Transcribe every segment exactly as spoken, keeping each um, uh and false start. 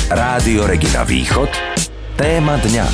Rádio Regina Východ. Téma dňa.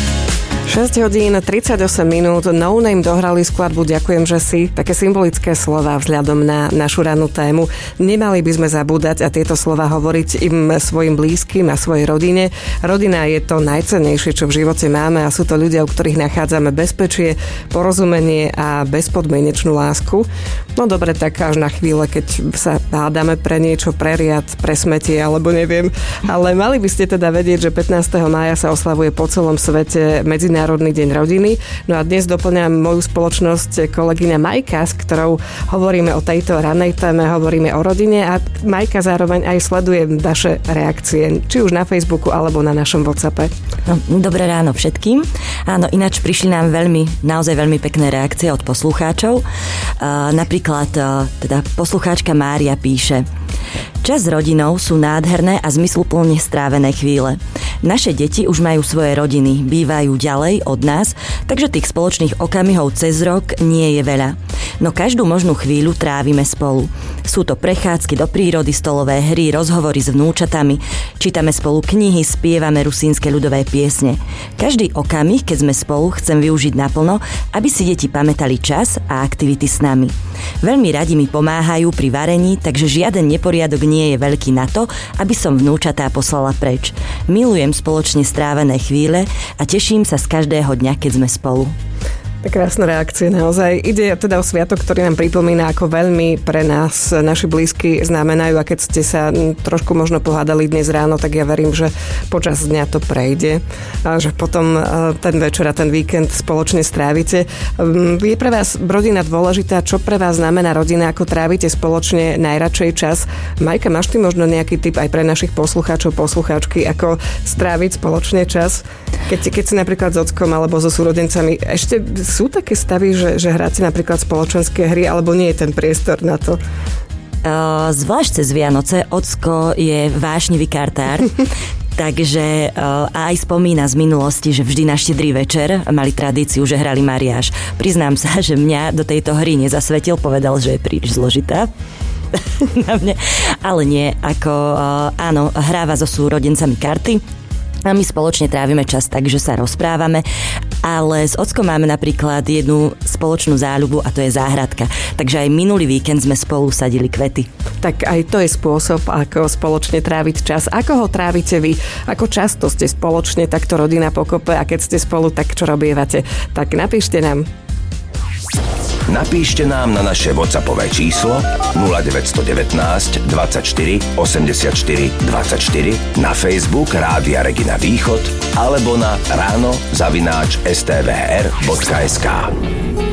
šesť hodín tridsaťosem minút, No Name dohrali skladbu Ďakujem, že si. Také symbolické slova vzhľadom na našu rannú tému. Nemali by sme zabúdať a tieto slova hovoriť im svojim blízkym a svojej rodine. Rodina je to najcennejšie, čo v živote máme a sú to ľudia, u ktorých nachádzame bezpečie, porozumenie a bezpodmienečnú lásku. No dobre, tak až na chvíle, keď sa hádame pre niečo, pre riad, pre smetie, alebo neviem. Ale mali by ste teda vedieť, že pätnásteho mája sa oslavuje po celom svete Medzinárodný deň rodiny. No a dnes doplňam moju spoločnosť kolegyňa Majka, s ktorou hovoríme o tejto ranej téme, hovoríme o rodine a Majka zároveň aj sleduje vaše reakcie, či už na Facebooku alebo na našom WhatsAppe. No, dobré ráno všetkým. Áno, ináč prišli nám veľmi, naozaj veľmi pekné reakcie od poslucháčov. Uh, napríklad uh, teda poslucháčka Mária píše: Čas s rodinou sú nádherné a zmysluplne strávené chvíle. Naše deti už majú svoje rodiny, bývajú ďalej od nás, takže tých spoločných okamihov cez rok nie je veľa. No každú možnú chvíľu trávime spolu. Sú to prechádzky do prírody, stolové hry, rozhovory s vnúčatami, čítame spolu knihy, spievame rusínske ľudové piesne. Každý okamih, keď sme spolu, chcem využiť naplno, aby si deti pamätali čas a aktivity s nami. Veľmi radi mi pomáhajú pri varení, takže žiaden neporiadok nie je veľký na to, aby som vnúčatá poslala preč. Milujem spoločne strávené chvíle a teším sa z každého dňa, keď sme spolu. Krásna reakcia naozaj. Ide teda o sviatok, ktorý nám pripomína, ako veľmi pre nás naši blízky znamenajú, a keď ste sa trošku možno pohádali dnes ráno, tak ja verím, že počas dňa to prejde a že potom ten večer a ten víkend spoločne strávite. Je pre vás rodina dôležitá? Čo pre vás znamená rodina? Ako trávite spoločne najradšej čas? Majka, máš ty možno nejaký tip aj pre našich poslucháčov, poslucháčky, ako stráviť spoločne čas? Keď, keď si napríklad s ockom alebo so súrodencami, ešte sú také stavy, že, že hráte napríklad spoločenské hry, alebo nie je ten priestor na to? Uh, zvlášť cez Vianoce, ocko je vášnivý kartár. Takže uh, aj spomína z minulosti, že vždy na štedrý večer mali tradíciu, že hrali mariáš. Priznám sa, že mňa do tejto hry nezasvetil, povedal, že je príliš zložitá. Na mne. Ale nie, ako uh, áno, hráva so súrodencami karty. A my spoločne trávime čas tak, že sa rozprávame, ale s ockom máme napríklad jednu spoločnú záľubu a to je záhradka. Takže aj minulý víkend sme spolu sadili kvety. Tak aj to je spôsob, ako spoločne tráviť čas. Ako ho trávite vy? Ako často ste spoločne takto rodina pokope a keď ste spolu, tak čo robievate? Tak napíšte nám. Napíšte nám na naše WhatsAppové číslo nula deväť jedna deväť, dvadsaťštyri, osemdesiatštyri, dvadsaťštyri, na Facebook Rádia Regina Východ alebo na ráno zavináč es té vé er bodka es ká.